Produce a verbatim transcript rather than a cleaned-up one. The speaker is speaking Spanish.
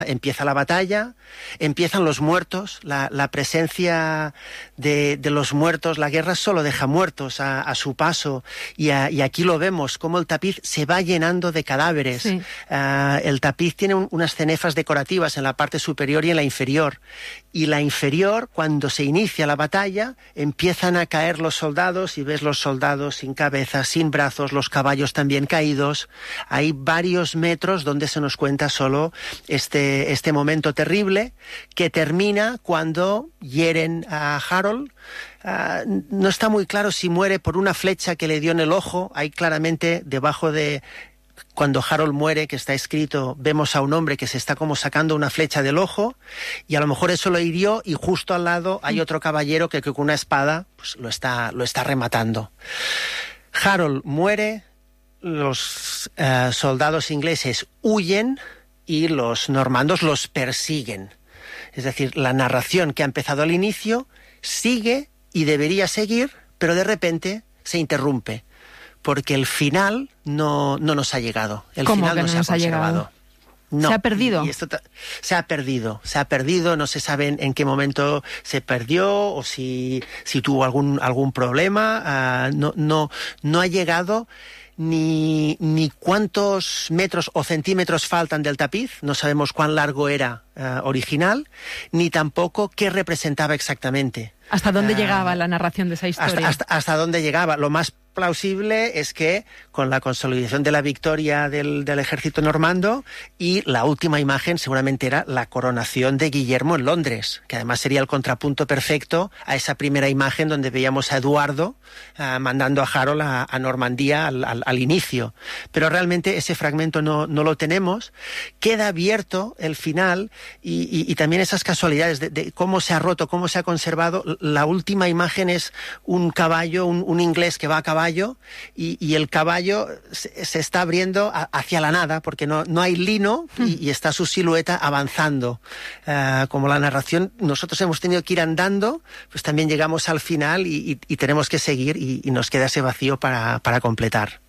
empieza la batalla, empiezan los muertos, la, la presencia de, de los muertos, la guerra solo deja muertos a, a su paso, y, a, y aquí lo vemos, cómo el tapiz se va llenando de cadáveres. Sí. Uh, el tapiz tiene un, unas cenefas decorativas en la parte superior y en la inferior, y la inferior, cuando se inicia la batalla, empiezan a caer los soldados, y ves los soldados sin cabeza, sin brazos, los caballos también caídos. Hay varios metros donde se nos cuenta solo este este momento terrible, que termina cuando hieren a Harold. Uh, no está muy claro si muere por una flecha que le dio en el ojo. Hay claramente debajo de... Cuando Harold muere, que está escrito, vemos a un hombre que se está como sacando una flecha del ojo, y a lo mejor eso lo hirió, y justo al lado hay otro caballero que, que con una espada pues, lo está, lo está rematando. Harold muere, los uh, soldados ingleses huyen, y los normandos los persiguen. Es decir, la narración que ha empezado al inicio sigue y debería seguir, pero de repente se interrumpe, porque el final no, no nos ha llegado. El ¿Cómo final que no, no se nos ha ha conservado. llegado? No. ¿Se ha perdido? Y esto se ha perdido, se ha perdido, no se sabe en, en qué momento se perdió, o si, si tuvo algún, algún problema. Uh, no, no, no ha llegado. Ni, ni cuántos metros o centímetros faltan del tapiz, no sabemos cuán largo era uh, original, ni tampoco qué representaba exactamente. ¿Hasta dónde uh, llegaba la narración de esa historia? Hasta, hasta, hasta dónde llegaba. Lo más plausible es que con la consolidación de la victoria del, del ejército normando, y la última imagen seguramente era la coronación de Guillermo en Londres, que además sería el contrapunto perfecto a esa primera imagen donde veíamos a Eduardo uh, mandando a Harold a, a Normandía al, al, al inicio. Pero realmente ese fragmento no, no lo tenemos. Queda abierto el final, y, y, y también esas casualidades de, de cómo se ha roto, cómo se ha conservado. La última imagen es un caballo, un, un inglés que va a caballo, y, y el caballo se, se está abriendo a, hacia la nada, porque no, no hay lino, y, y está su silueta avanzando. Uh, como la narración, nosotros hemos tenido que ir andando, pues también llegamos al final, y, y, y tenemos que seguir, y, y nos queda ese vacío para, para completar.